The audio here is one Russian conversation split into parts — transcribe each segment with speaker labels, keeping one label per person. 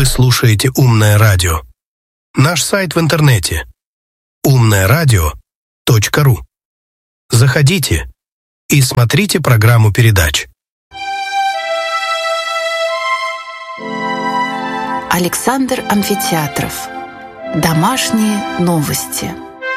Speaker 1: Вы слушаете «Умное радио». Наш сайт в интернете umnoradio.ru. Заходите и смотрите программу передач.
Speaker 2: Александр Амфитеатров. Домашние новости.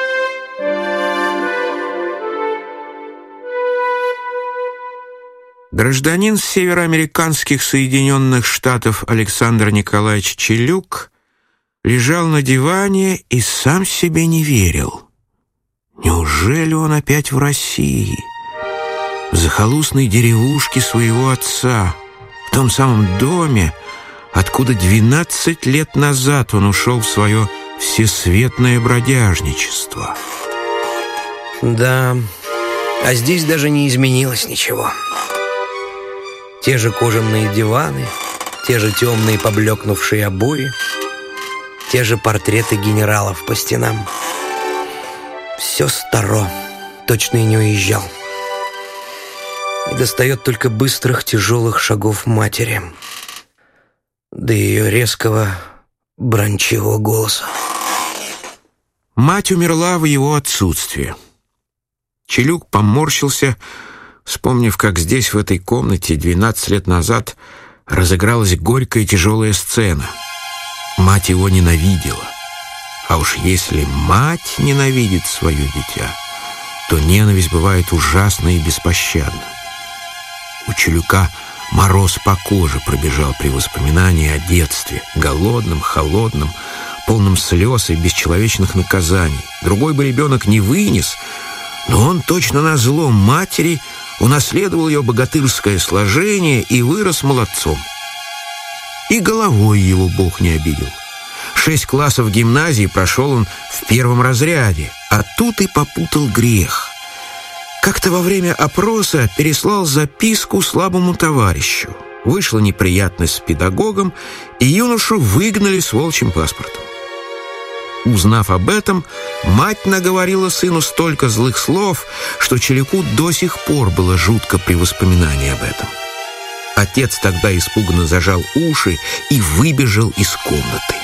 Speaker 3: Гражданин североамериканских Соединенных Штатов Александр Николаевич Челюк лежал на диване и сам себе не верил. Неужели он опять в России? В захолустной деревушке своего отца, в том самом доме, откуда 12 лет назад он ушел в свое всесветное бродяжничество.
Speaker 4: Да, а здесь даже не изменилось ничего. Те же кожаные диваны, те же темные поблекнувшие обои, те же портреты генералов по стенам. Все старо, точно и не уезжал. И достает только быстрых, тяжелых шагов матери, да ее резкого, бранчивого голоса.
Speaker 3: Мать умерла в его отсутствие. Челюк поморщился, вспомнив, как здесь, в этой комнате, 12 лет назад разыгралась горькая и тяжелая сцена. Мать его ненавидела. А уж если мать ненавидит свое дитя, то ненависть бывает ужасна и беспощадна. У Челюка мороз по коже пробежал при воспоминании о детстве, голодном, холодном, полном слез и бесчеловечных наказаний. Другой бы ребенок не вынес, но он точно назло матери унаследовал ее богатырское сложение и вырос молодцом. И головой его Бог не обидел. 6 классов гимназии прошел он в 1 разряде, а тут и попутал грех. Как-то во время опроса переслал записку слабому товарищу. Вышла неприятность с педагогом, и юношу выгнали с волчьим паспортом. Узнав об этом, мать наговорила сыну столько злых слов, что Челюку до сих пор было жутко при воспоминании об этом. Отец тогда испуганно зажал уши и выбежал из комнаты.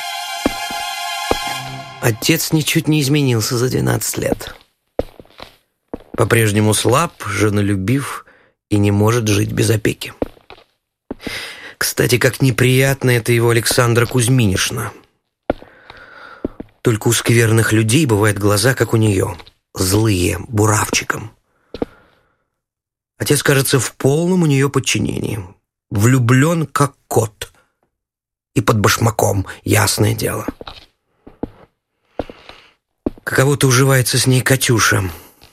Speaker 4: Отец ничуть не изменился за 12 лет. По-прежнему слаб, женолюбив и не может жить без опеки. Кстати, как неприятно это его Александра Кузьминишна. Только у скверных людей бывают глаза, как у нее, злые, буравчиком. Отец, кажется, в полном у нее подчинении. Влюблен, как кот. И под башмаком, ясное дело. Каково-то уживается с ней Катюша.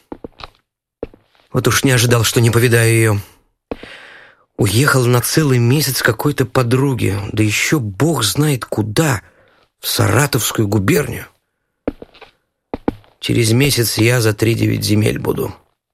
Speaker 4: Вот уж не ожидал, что не повидаю ее. Уехала на целый месяц какой-то подруги, да еще бог знает куда, в Саратовскую губернию. Через месяц я за 3-9 земель буду.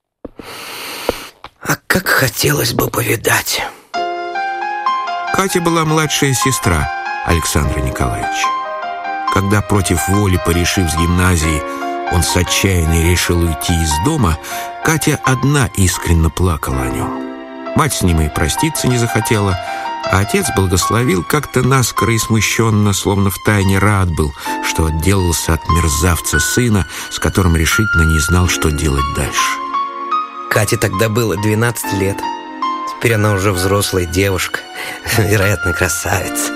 Speaker 4: А как хотелось бы повидать.
Speaker 3: Катя была младшая сестра Александра Николаевича. Когда против воли, порешив с гимназией, он с отчаянием решил уйти из дома, Катя одна искренне плакала о нем. Мать с ним и проститься не захотела, а отец благословил как-то наскоро и смущенно, словно втайне рад был, что отделался от мерзавца сына, с которым решительно не знал, что делать дальше.
Speaker 4: Кате тогда было 12 лет. Теперь она уже взрослая девушка, вероятно, красавица.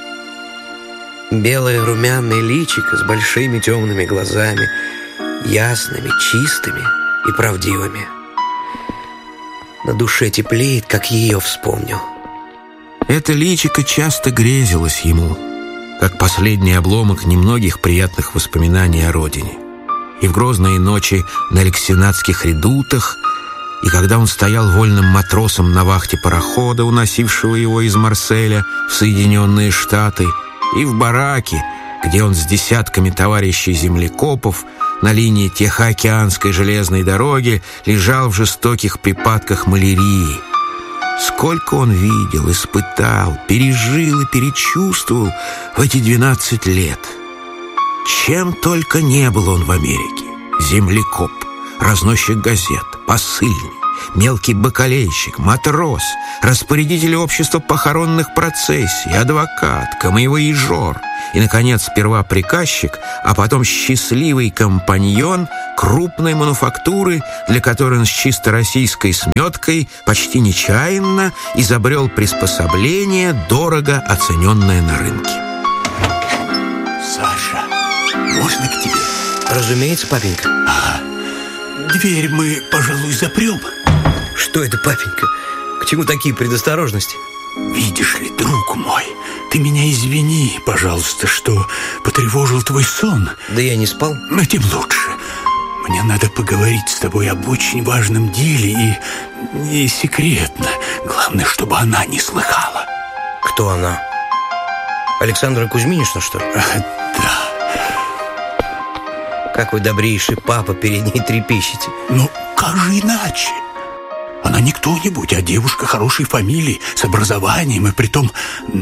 Speaker 4: Белое румяное личико с большими темными глазами, ясными, чистыми и правдивыми. На душе теплеет, как ее вспомнил.
Speaker 3: Это личико часто грезилось ему, как последний обломок немногих приятных воспоминаний о родине. И в грозные ночи на Алексинатских редутах, и когда он стоял вольным матросом на вахте парохода, уносившего его из Марселя в Соединенные Штаты, и в бараке, где он с десятками товарищей-землекопов на линии Тихоокеанской железной дороги лежал в жестоких припадках малярии. Сколько он видел, испытал, пережил и перечувствовал в эти 12 лет. Чем только не был он в Америке. Землекоп, разносчик газет, посыльный, мелкий бакалейщик, матрос, распорядитель общества похоронных процессий, адвокат, камевояжер и, наконец, сперва приказчик, а потом счастливый компаньон крупной мануфактуры, для которой он с чисто российской сметкой почти нечаянно изобрел приспособление, дорого оцененное на рынке.
Speaker 5: Саша, можно к тебе?
Speaker 4: Разумеется, папенька.
Speaker 5: Дверь мы, пожалуй, запрем.
Speaker 4: Что это, папенька? К чему такие предосторожности?
Speaker 5: Видишь ли, друг мой, ты меня извини, пожалуйста, что потревожил твой сон.
Speaker 4: Да я не спал.
Speaker 5: Но тем лучше. Мне надо поговорить с тобой об очень важном деле и секретно. Главное, чтобы она не слыхала.
Speaker 4: Кто она? Александра Кузьминишна, что ли?
Speaker 5: Да.
Speaker 4: Как вы, добрейший папа, перед ней трепещете.
Speaker 5: Ну, как же иначе? Она не кто-нибудь, а девушка хорошей фамилии, с образованием, и притом,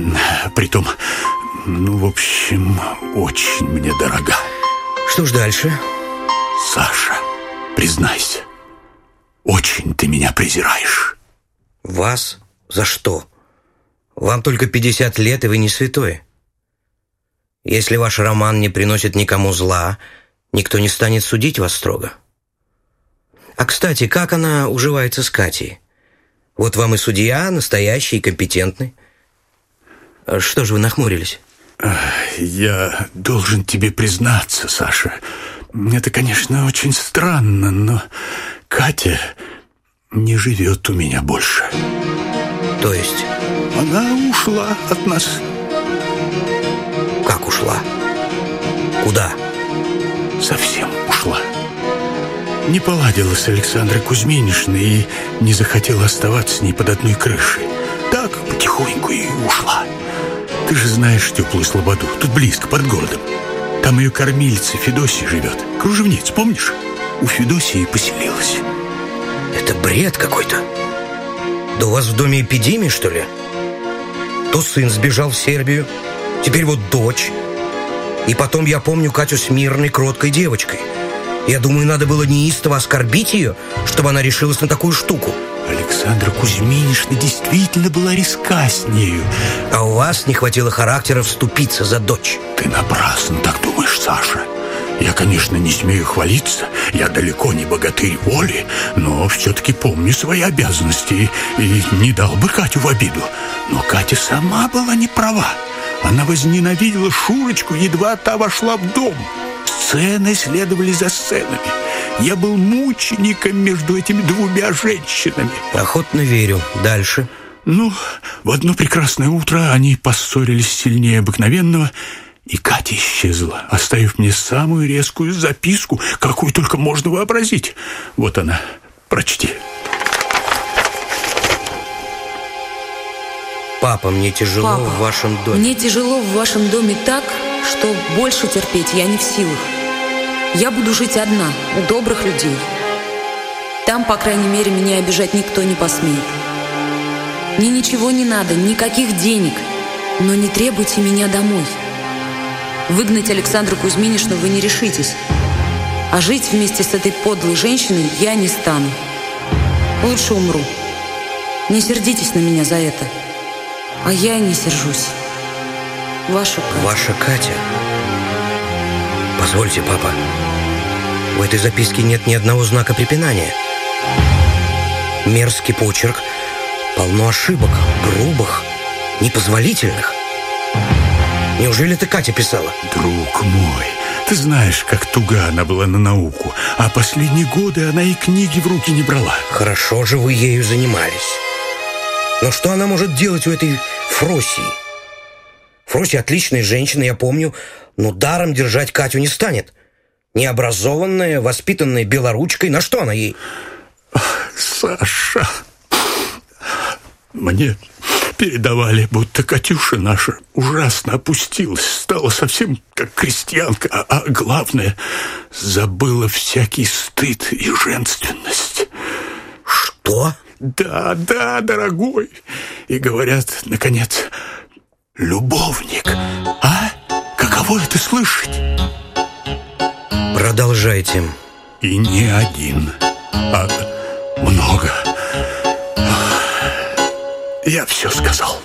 Speaker 5: ну, в общем, очень мне дорога.
Speaker 4: Что ж дальше?
Speaker 5: Саша, признайся, очень ты меня презираешь.
Speaker 4: Вас? За что? Вам только 50 лет, и вы не святой. Если ваш роман не приносит никому зла, никто не станет судить вас строго. А, кстати, как она уживается с Катей? Вот вам и судья, настоящий и компетентный. Что же вы нахмурились?
Speaker 5: Я должен тебе признаться, Саша. Это, конечно, очень странно, но Катя не живет у меня больше.
Speaker 4: То есть?
Speaker 5: Она ушла от нас.
Speaker 4: Как ушла? Куда?
Speaker 5: Совсем ушла. Не поладила с Александрой Кузьминишной и не захотела оставаться с ней под одной крышей. Так, потихоньку и ушла. Ты же знаешь теплую слободу, тут близко, под городом. Там ее кормилица Федосия живет. Кружевниц, помнишь? У Федосии поселилась.
Speaker 4: Это бред какой-то. Да у вас в доме эпидемия, что ли? То сын сбежал в Сербию, теперь вот дочь. И потом я помню Катю с мирной, кроткой девочкой. Я думаю, надо было неистово оскорбить ее, чтобы она решилась на такую штуку.
Speaker 5: Александра Кузьминишна действительно была резка с нею.
Speaker 4: А у вас не хватило характера вступиться за дочь.
Speaker 5: Ты напрасно так думаешь, Саша. Я, конечно, не смею хвалиться. Я далеко не богатырь воли, но все-таки помню свои обязанности и не дал бы Катю в обиду. Но Катя сама была не права. Она возненавидела Шурочку, едва та вошла в дом. Сцены следовали за сценами. Я был мучеником между этими двумя женщинами.
Speaker 4: Охотно верю. Дальше?
Speaker 5: Ну, в одно прекрасное утро они поссорились сильнее обыкновенного, и Катя исчезла, оставив мне самую резкую записку, какую только можно вообразить. Вот она, прочти.
Speaker 4: Папа, мне тяжело в вашем доме.
Speaker 6: Мне тяжело в вашем доме так, что больше терпеть я не в силах. Я буду жить одна, у добрых людей. Там, по крайней мере, меня обижать никто не посмеет. Мне ничего не надо, никаких денег, но не требуйте меня домой. Выгнать Александру Кузьминишну вы не решитесь, а жить вместе с этой подлой женщиной я не стану. Лучше умру. Не сердитесь на меня за это, а я не сержусь. Ваша Катя.
Speaker 4: Ваша Катя? Позвольте, папа, в этой записке нет ни одного знака препинания. Мерзкий почерк, полно ошибок, грубых, непозволительных. Неужели это Катя писала?
Speaker 5: Друг мой, ты знаешь, как туга она была на науку, а последние годы она и книги в руки не брала.
Speaker 4: Хорошо же вы ею занимались. Но что она может делать у этой Фросии? Фрося отличная женщина, я помню, но даром держать Катю не станет. Необразованная, воспитанная белоручкой, на что она ей?
Speaker 5: Саша, мне передавали, будто Катюша наша ужасно опустилась, стала совсем как крестьянка, а главное, забыла всякий стыд и женственность.
Speaker 4: Что?
Speaker 5: Да, дорогой. И говорят, наконец, любовник. А? Каково это слышать?
Speaker 4: Продолжайте.
Speaker 5: И не один, а много. все сказал.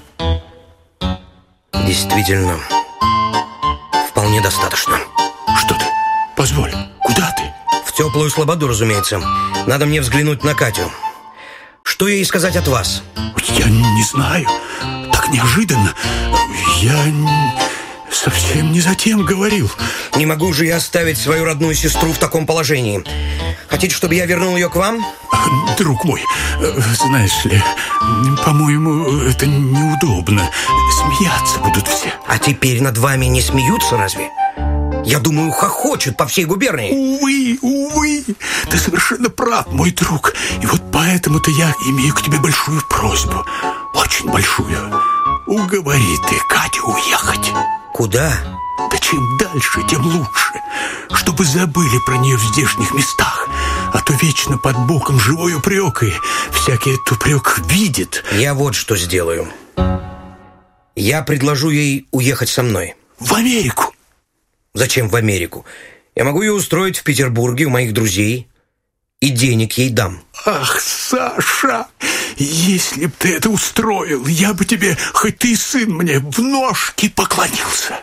Speaker 4: Действительно, вполне достаточно.
Speaker 5: Что ты? Позволь, куда ты?
Speaker 4: В теплую слободу, разумеется. Надо мне взглянуть на Катю. Что ей сказать от вас?
Speaker 5: Я не знаю. Так неожиданно. Я совсем не за тем говорил.
Speaker 4: Не могу же я оставить свою родную сестру в таком положении. Хотите, чтобы я вернул ее к вам?
Speaker 5: Друг мой, знаешь ли, по-моему, это неудобно. Смеяться будут все.
Speaker 4: А теперь над вами не смеются, разве? Я думаю, хохочут по всей губернии.
Speaker 5: Увы, ты совершенно прав, мой друг. И вот поэтому-то я имею к тебе большую просьбу. Очень большую. Уговори ты Катю уехать.
Speaker 4: Куда?
Speaker 5: Да чем дальше, тем лучше. Чтобы забыли про нее в здешних местах. А то вечно под боком живой упрек, и всякий этот упрек видит.
Speaker 4: Я вот что сделаю. Я предложу ей уехать со мной.
Speaker 5: В Америку?
Speaker 4: Зачем в Америку? Я могу ее устроить в Петербурге у моих друзей. И денег ей дам.
Speaker 5: Ах, Саша, если б ты это устроил, я бы тебе, хоть ты и сын мне, в ножки поклонился.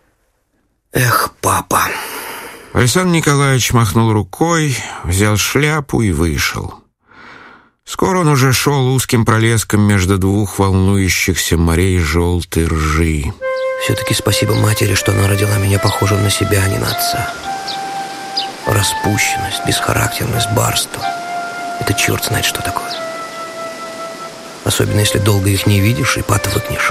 Speaker 4: Эх, папа.
Speaker 3: Александр Николаевич махнул рукой, взял шляпу и вышел. Скоро он уже шел узким пролеском между двух волнующихся морей желтой ржи.
Speaker 4: Все-таки спасибо матери, что она родила меня похожим на себя, а не на отца. Распущенность, бесхарактерность, барство — это черт знает что такое. Особенно, если долго их не видишь и подвыкнешь.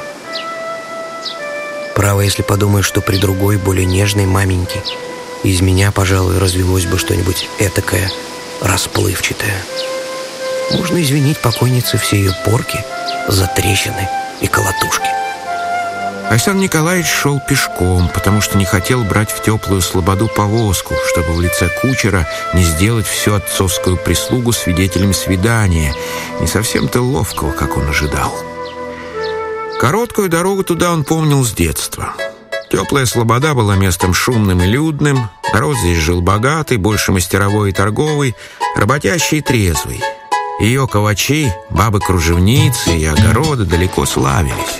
Speaker 4: Право, если подумаешь, что при другой, более нежной маменьке из меня, пожалуй, развелось бы что-нибудь этакое, расплывчатое. Можно извинить покойнице все ее порки, затрещины и колотушки.
Speaker 3: Александр Николаевич шел пешком, потому что не хотел брать в теплую слободу повозку, чтобы в лице кучера не сделать всю отцовскую прислугу свидетелями свидания, не совсем-то ловкого, как он ожидал. Короткую дорогу туда он помнил с детства. Теплая слобода была местом шумным и людным, народ здесь жил богатый, больше мастеровой и торговый, работящий и трезвый. Ее ковачи, бабы-кружевницы и огороды далеко славились.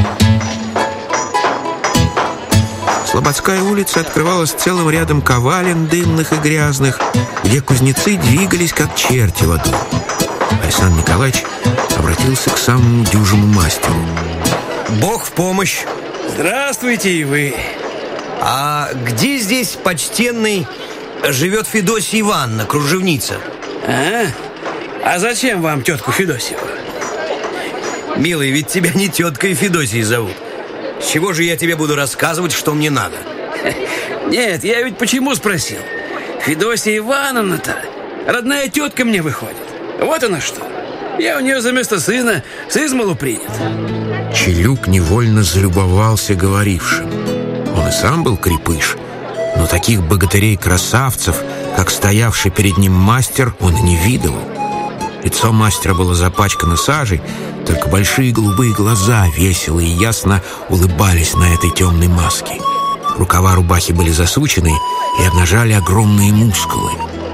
Speaker 3: Слободская улица открывалась целым рядом ковален дымных и грязных, где кузнецы двигались, как черти в аду. Александр Николаевич обратился к самому дюжему мастеру.
Speaker 4: Бог в помощь.
Speaker 7: Здравствуйте и вы.
Speaker 4: А где здесь, почтенный, живет Федосия Ивановна, кружевница?
Speaker 7: А зачем вам тетку Федосию?
Speaker 4: Милый, ведь тебя не теткой Федосией зовут. С чего же я тебе буду рассказывать, что мне надо?
Speaker 7: Нет, я ведь почему спросил? Федосия Ивановна-то родная тетка мне выходит. Вот она что. Я у нее за место сына с измалу принят.
Speaker 3: Челюк невольно залюбовался говорившим. Он и сам был крепыш, но таких богатырей-красавцев, как стоявший перед ним мастер, он и не видывал. Лицо мастера было запачкано сажей, только большие голубые глаза весело и ясно улыбались на этой темной маске. Рукава рубахи были засучены и обнажали огромные мускулы.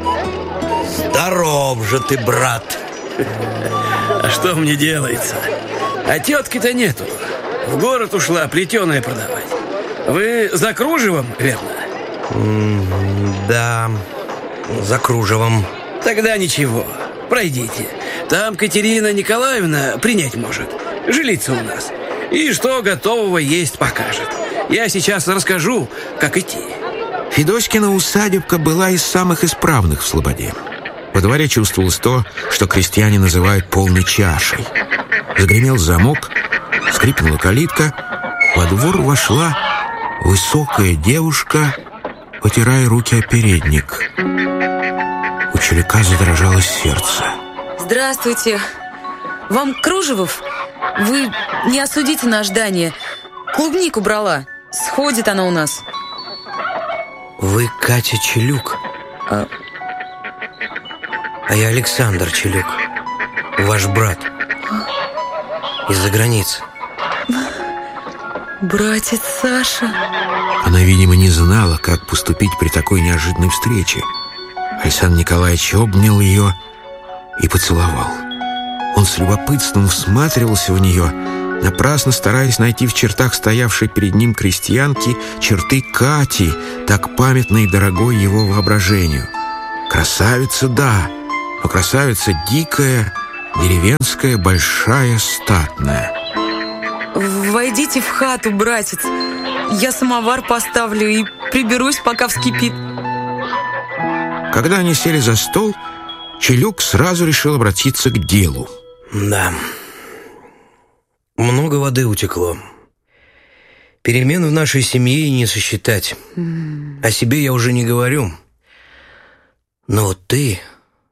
Speaker 4: Здоров же ты, брат!
Speaker 7: А что мне делается? А тетки-то нету. В город ушла плетеное продавать. Вы за кружевом, верно?
Speaker 4: Да, за кружевом.
Speaker 7: Тогда ничего. Пройдите. Там Катерина Николаевна принять может. Жилица у нас. И что готового есть покажет. Я сейчас расскажу, как идти.
Speaker 3: Федоськина усадебка была из самых исправных в слободе. Во дворе чувствовалось то, что крестьяне называют полной чашей. Загремел замок, скрипнула калитка. Во двор вошла высокая девушка, потирая руки о передник. У Челяка задрожало сердце.
Speaker 6: Здравствуйте. Вам Кружевов? Вы не осудите на ожидание. Клубнику брала. Сходит она у нас.
Speaker 4: Вы Катя Челюк? А я Александр Челюк. Ваш брат. Из-за границы.
Speaker 6: Братец Саша.
Speaker 3: Она, видимо, не знала, как поступить при такой неожиданной встрече. Александр Николаевич обнял ее и поцеловал. Он с любопытством всматривался в нее, напрасно стараясь найти в чертах стоявшей перед ним крестьянки черты Кати, так памятной и дорогой его воображению. Красавица, да, но красавица дикая, деревенская, большая, статная.
Speaker 6: Войдите в хату, братец. Я самовар поставлю и приберусь, пока вскипит.
Speaker 3: Когда они сели за стол, Челюк сразу решил обратиться к делу.
Speaker 4: Да, много воды утекло. Перемен в нашей семье не сосчитать. О себе я уже не говорю. Но вот ты...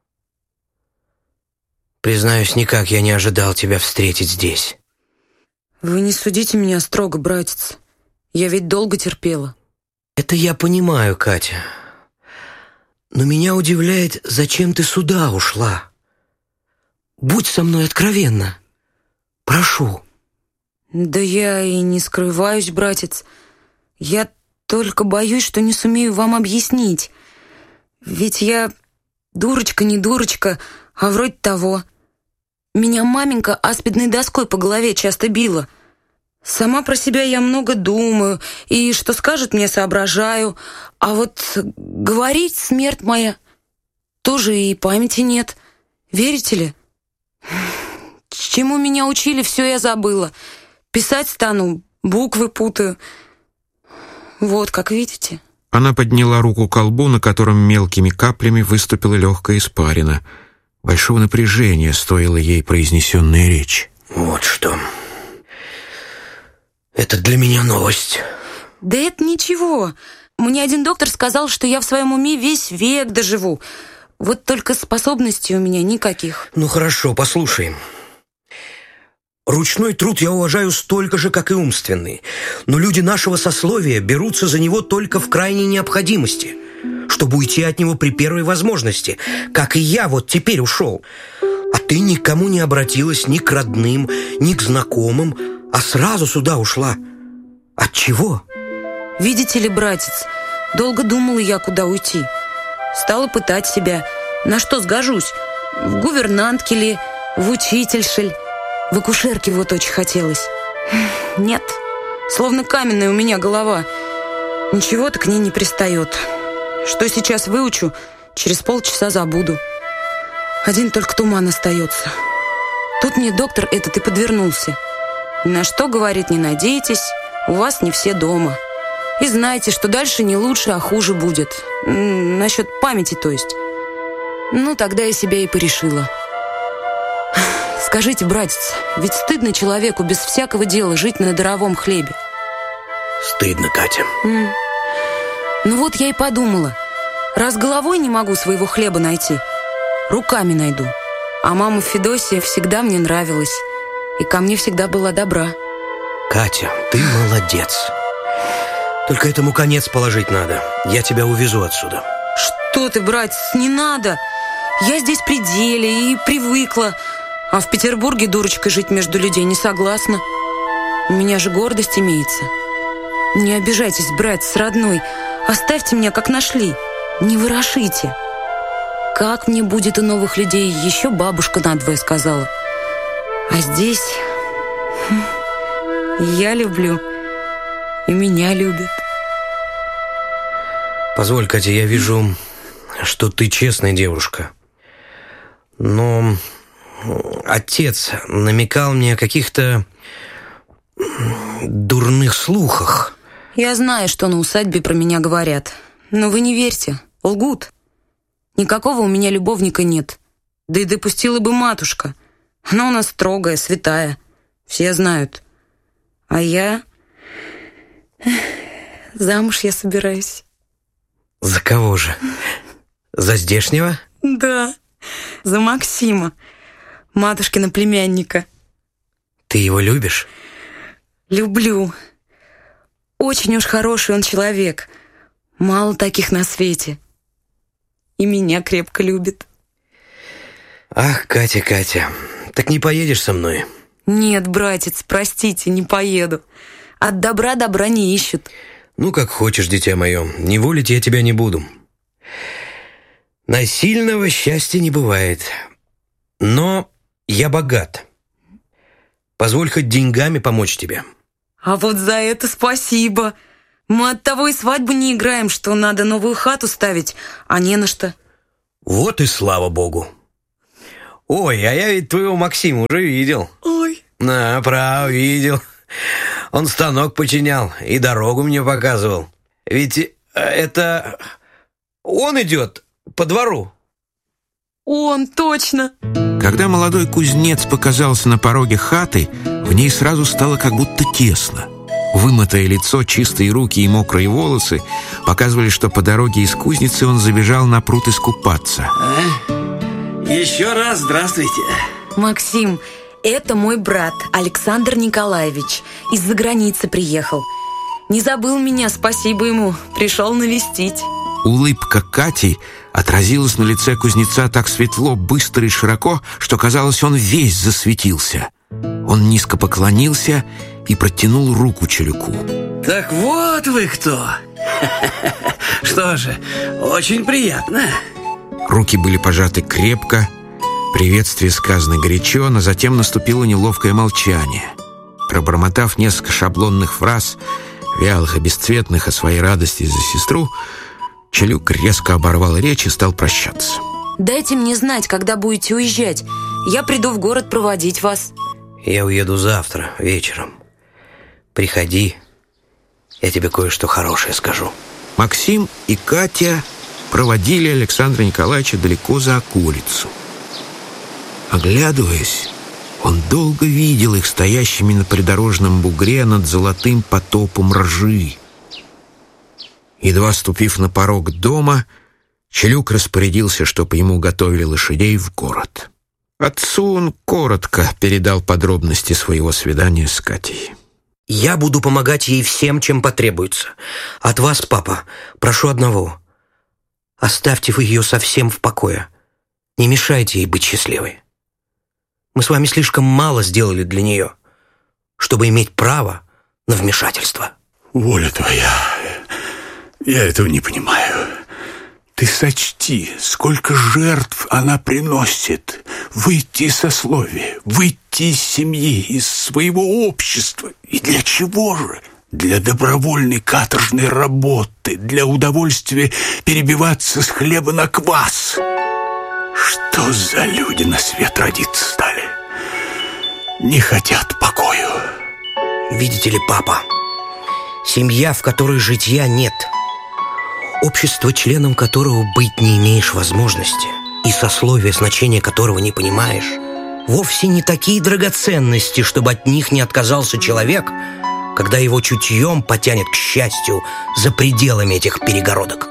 Speaker 4: Признаюсь, никак я не ожидал тебя встретить здесь.
Speaker 6: Вы не судите меня строго, братец. Я ведь долго терпела.
Speaker 4: Это я понимаю, Катя. Но меня удивляет, зачем ты сюда ушла. Будь со мной откровенна. Прошу.
Speaker 6: Да я и не скрываюсь, братец. Я только боюсь, что не сумею вам объяснить. Ведь я дурочка, не дурочка, а вроде того. Меня маменька аспидной доской по голове часто била. Сама про себя я много думаю, и что скажет, мне соображаю. А вот говорить, смерть моя, тоже и памяти нет. Верите ли? Чему меня учили, все я забыла. Писать стану, буквы путаю. Вот, как видите.
Speaker 3: Она подняла руку к колбу, на котором мелкими каплями выступила легкая испарина. Большого напряжения стоила ей произнесенная речь.
Speaker 4: Вот что. Это для меня новость.
Speaker 6: Да это ничего. Мне один доктор сказал, что я в своем уме весь век доживу. Вот только способностей у меня никаких.
Speaker 4: Ну хорошо, послушай. Ручной труд я уважаю столько же, как и умственный. Но люди нашего сословия берутся за него только в крайней необходимости, чтобы уйти от него при первой возможности, как и я вот теперь ушел. А ты никому не обратилась, ни к родным, ни к знакомым, а сразу сюда ушла. Отчего?
Speaker 6: Видите ли, братец, долго думала я, куда уйти. Стала пытать себя, на что сгожусь. В гувернантке ли, в учительше ли. В акушерке вот очень хотелось. Нет, словно каменная у меня голова. Ничего-то к ней не пристает. Что сейчас выучу, через полчаса забуду. Один только туман остается. Тут мне доктор этот и подвернулся. Ни на что, говорит, не надейтесь, у вас не все дома. И знайте, что дальше не лучше, а хуже будет. Насчет памяти, то есть. Ну, тогда я себя и порешила. Скажите, братец, ведь стыдно человеку без всякого дела жить на даровом хлебе.
Speaker 4: Стыдно, Катя.
Speaker 6: Ну вот я и подумала, раз головой не могу своего хлеба найти, руками найду. А мама Федосия всегда мне нравилась, и ко мне всегда была добра.
Speaker 4: Катя, ты молодец. Только этому конец положить надо. Я тебя увезу отсюда.
Speaker 6: Что ты, братец, не надо. Я здесь при деле и привыкла. А в Петербурге дурочкой жить между людей не согласна. У меня же гордость имеется. Не обижайтесь, братец родной. Оставьте меня, как нашли. Не ворошите. Как мне будет у новых людей, еще бабушка надвое сказала. А здесь я люблю, и меня любят.
Speaker 4: Позволь, Катя, я вижу, что ты честная девушка. Но отец намекал мне о каких-то дурных слухах.
Speaker 6: Я знаю, что на усадьбе про меня говорят. Но вы не верьте, лгут. Никакого у меня любовника нет. Да и допустила бы матушка. Она у нас строгая, святая. Все знают. А я... Замуж я собираюсь.
Speaker 4: За кого же? За здешнего?
Speaker 6: Да, за Максима, матушкина племянника.
Speaker 4: Ты его любишь?
Speaker 6: Люблю. Очень уж хороший он человек. Мало таких на свете. И меня крепко любит.
Speaker 4: Ах, Катя, Катя, так не поедешь со мной?
Speaker 6: Нет, братец, простите, не поеду. От добра добра не ищут.
Speaker 4: Ну, как хочешь, дитя мое, не волить я тебя не буду. Насильного счастья не бывает. Но Я богат. Позволь хоть деньгами помочь тебе.
Speaker 6: А вот за это спасибо. Мы оттого и свадьбу не играем, что надо новую хату ставить, а не на что.
Speaker 4: Вот и слава богу. Ой, а я ведь твоего Максима уже видел.
Speaker 6: Ой.
Speaker 4: Право, видел. Он станок починял и дорогу мне показывал. Ведь это он идет по двору.
Speaker 6: Он, точно.
Speaker 3: Когда молодой кузнец показался на пороге хаты, в ней сразу стало как будто тесно. Вымытое лицо, чистые руки и мокрые волосы показывали, что по дороге из кузницы он забежал на пруд искупаться.
Speaker 7: Еще раз здравствуйте.
Speaker 6: Максим, это мой брат Александр Николаевич. Из-за границы приехал. Не забыл меня, спасибо ему. Пришел навестить.
Speaker 3: Улыбка Кати отразилась на лице кузнеца так светло, быстро и широко, что, казалось, он весь засветился. Он низко поклонился и протянул руку Челюку.
Speaker 7: Так вот вы кто. Что же, очень приятно.
Speaker 3: Руки были пожаты крепко, приветствие сказано горячо, но затем наступило неловкое молчание. Пробормотав несколько шаблонных фраз, вялых и бесцветных о своей радости за сестру, Челюк резко оборвал речь и стал прощаться.
Speaker 6: Дайте мне знать, когда будете уезжать. Я приду в город проводить вас.
Speaker 4: Я уеду завтра вечером. Приходи, я тебе кое-что хорошее скажу.
Speaker 3: Максим и Катя проводили Александра Николаевича далеко за околицу. Оглядываясь, он долго видел их стоящими на придорожном бугре над золотым потопом ржи. Едва ступив на порог дома, Челюк распорядился, чтобы ему готовили лошадей в город. Отцу он коротко передал подробности своего свидания с Катей.
Speaker 4: Я буду помогать ей всем, чем потребуется. От вас, папа, прошу одного. Оставьте вы ее совсем в покое. Не мешайте ей быть счастливой. Мы с вами слишком мало сделали для нее, чтобы иметь право на вмешательство.
Speaker 5: Воля твоя, я этого не понимаю. Ты сочти, сколько жертв она приносит. Выйти из сословия, выйти из семьи, из своего общества. И для чего же? Для добровольной каторжной работы, для удовольствия перебиваться с хлеба на квас. Что за люди на свет родиться стали? Не хотят покою.
Speaker 4: Видите ли, папа, семья, в которой житья нет, общество, членом которого быть не имеешь возможности, и сословие, значения которого не понимаешь, вовсе не такие драгоценности, чтобы от них не отказался человек, когда его чутьем потянет к счастью за пределами этих перегородок.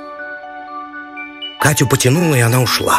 Speaker 4: Катю потянула, и она ушла.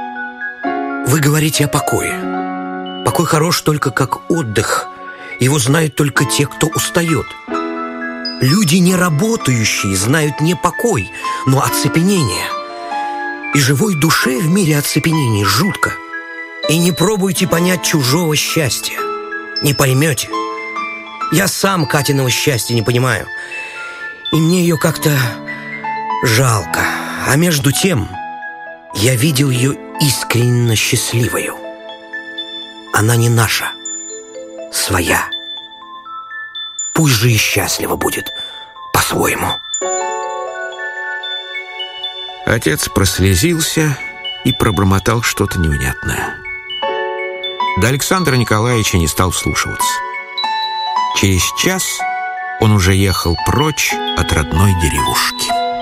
Speaker 4: Вы говорите о покое. Покой хорош только как отдых. Его знают только те, кто устает. Люди, не работающие, знают не покой, но оцепенение. И живой душе в мире оцепенений жутко. И не пробуйте понять чужого счастья. Не поймете. Я сам Катиного счастья не понимаю. И мне ее как-то жалко. А между тем, я видел ее искренне счастливою. Она не наша, своя. Пусть же и счастлива будет по-своему.
Speaker 3: Отец прослезился и пробормотал что-то невнятное. До Александра Николаевича не стал вслушиваться. Через час он уже ехал прочь от родной деревушки.